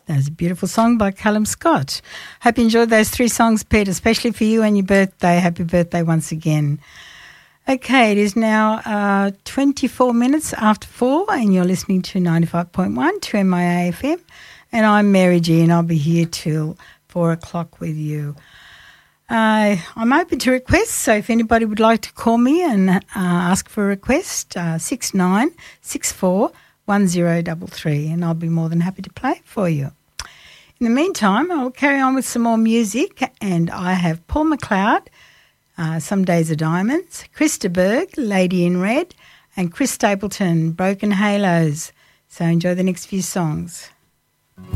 That's a beautiful song by Callum Scott. Hope you enjoyed those 3 songs, Pete, especially for you and your birthday. Happy birthday once again. Okay, it is now 24 minutes after 4 and you're listening to 95.1 to MIA FM. And I'm Mary G and I'll be here till 4 o'clock with you. I'm open to requests, so if anybody would like to call me and ask for a request, 6964 1033, and I'll be more than happy to play it for you. In the meantime, I'll carry on with some more music, and I have Paul McLeod, Some Days Are Diamonds, Chris de Burgh, Lady in Red, and Chris Stapleton, Broken Halos. So enjoy the next few songs.